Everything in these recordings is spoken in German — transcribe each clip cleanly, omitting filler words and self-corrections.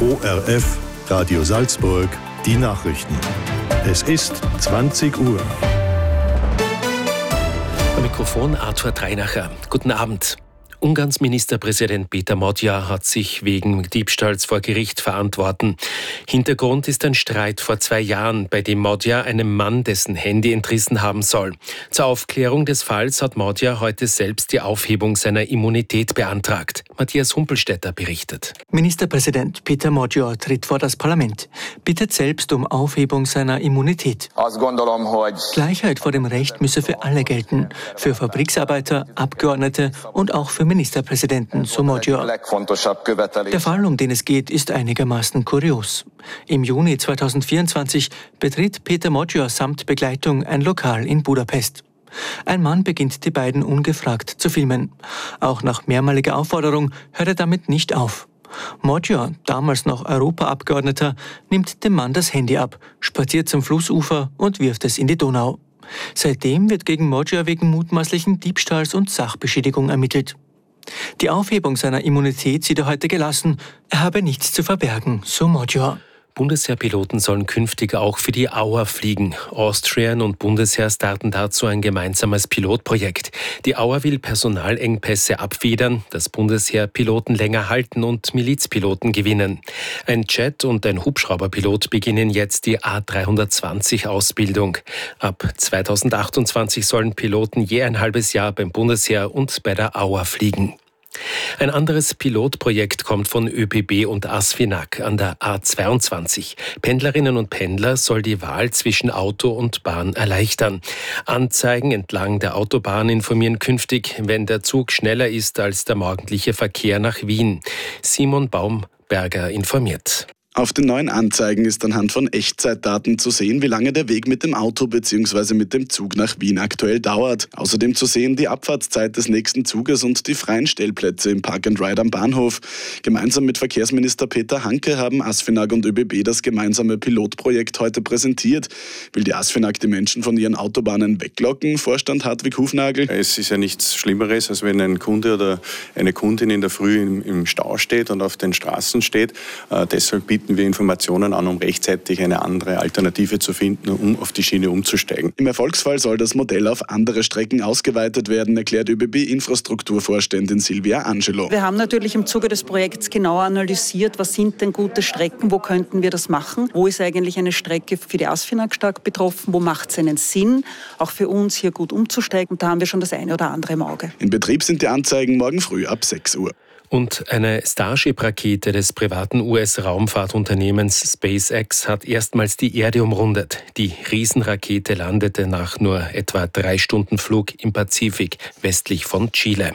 ORF Radio Salzburg, die Nachrichten. Es ist 20 Uhr. Am Mikrofon Arthur Dreinacher. Guten Abend. Ungarns Ministerpräsident Péter Magyar hat sich wegen Diebstahls vor Gericht verantworten. Hintergrund ist ein Streit vor 2 Jahren, bei dem Magyar einem Mann dessen Handy entrissen haben soll. Zur Aufklärung des Falls hat Magyar heute selbst die Aufhebung seiner Immunität beantragt. Matthias Humpelstädter berichtet. Ministerpräsident Péter Magyar tritt vor das Parlament, bittet selbst um Aufhebung seiner Immunität. Gleichheit vor dem Recht müsse für alle gelten, für Fabriksarbeiter, Abgeordnete und auch für Ministerpräsidenten, so Magyar. Der Fall, um den es geht, ist einigermaßen kurios. Im Juni 2024 betritt Péter Magyar samt Begleitung ein Lokal in Budapest. Ein Mann beginnt die beiden ungefragt zu filmen. Auch nach mehrmaliger Aufforderung hört er damit nicht auf. Magyar, damals noch Europaabgeordneter, nimmt dem Mann das Handy ab, spaziert zum Flussufer und wirft es in die Donau. Seitdem wird gegen Magyar wegen mutmaßlichen Diebstahls und Sachbeschädigung ermittelt. Die Aufhebung seiner Immunität sieht er heute gelassen. Er habe nichts zu verbergen, so Magyar. Bundesheerpiloten sollen künftig auch für die Auer fliegen. Austrian und Bundesheer starten dazu ein gemeinsames Pilotprojekt. Die Auer will Personalengpässe abfedern, das Bundesheer Piloten länger halten und Milizpiloten gewinnen. Ein Jet- und ein Hubschrauberpilot beginnen jetzt die A320-Ausbildung. Ab 2028 sollen Piloten je ein halbes Jahr beim Bundesheer und bei der Auer fliegen. Ein anderes Pilotprojekt kommt von ÖBB und ASFINAG an der A22. Pendlerinnen und Pendler soll die Wahl zwischen Auto und Bahn erleichtern. Anzeigen entlang der Autobahn informieren künftig, wenn der Zug schneller ist als der morgendliche Verkehr nach Wien. Simon Baumberger informiert. Auf den neuen Anzeigen ist anhand von Echtzeitdaten zu sehen, wie lange der Weg mit dem Auto bzw. mit dem Zug nach Wien aktuell dauert. Außerdem zu sehen die Abfahrtszeit des nächsten Zuges und die freien Stellplätze im Park and Ride am Bahnhof. Gemeinsam mit Verkehrsminister Peter Hanke haben ASFINAG und ÖBB das gemeinsame Pilotprojekt heute präsentiert. Will die ASFINAG die Menschen von ihren Autobahnen weglocken? Vorstand Hartwig Hufnagel. Es ist ja nichts Schlimmeres, als wenn ein Kunde oder eine Kundin in der Früh im Stau steht und auf den Straßen steht. Deshalb bieten wir Informationen an, um rechtzeitig eine andere Alternative zu finden, um auf die Schiene umzusteigen. Im Erfolgsfall soll das Modell auf andere Strecken ausgeweitet werden, erklärt ÖBB-Infrastrukturvorständin Silvia Angelo. Wir haben natürlich im Zuge des Projekts genauer analysiert, was sind denn gute Strecken, wo könnten wir das machen, wo ist eigentlich eine Strecke für die ASFINAG stark betroffen, wo macht es einen Sinn, auch für uns hier gut umzusteigen. Und da haben wir schon das eine oder andere im Auge. In Betrieb sind die Anzeigen morgen früh ab 6 Uhr. Und eine Starship-Rakete des privaten US-Raumfahrtunternehmens SpaceX hat erstmals die Erde umrundet. Die Riesenrakete landete nach nur etwa 3 Stunden Flug im Pazifik westlich von Chile.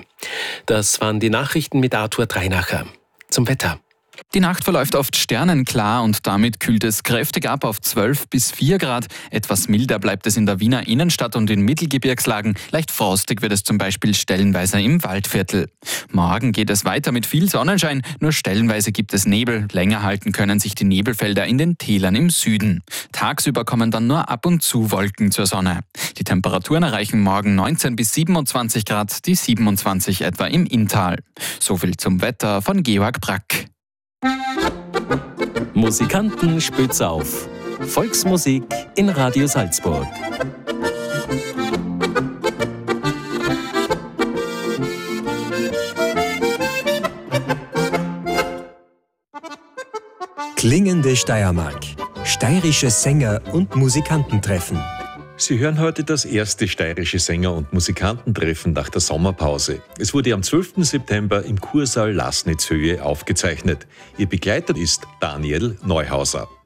Das waren die Nachrichten mit Arthur Dreinacher. Zum Wetter. Die Nacht verläuft oft sternenklar und damit kühlt es kräftig ab auf 12 bis 4 Grad. Etwas milder bleibt es in der Wiener Innenstadt und in Mittelgebirgslagen. Leicht frostig wird es zum Beispiel stellenweise im Waldviertel. Morgen geht es weiter mit viel Sonnenschein, nur stellenweise gibt es Nebel. Länger halten können sich die Nebelfelder in den Tälern im Süden. Tagsüber kommen dann nur ab und zu Wolken zur Sonne. Die Temperaturen erreichen morgen 19 bis 27 Grad, die 27 etwa im Inntal. Soviel zum Wetter von Georg Brack. Musikanten spitz auf. Volksmusik in Radio Salzburg. Klingende Steiermark. Steirische Sänger und Musikantentreffen. Sie hören heute das erste steirische Sänger- und Musikantentreffen nach der Sommerpause. Es wurde am 12. September im Kursaal Laßnitzhöhe aufgezeichnet. Ihr Begleiter ist Daniel Neuhauser.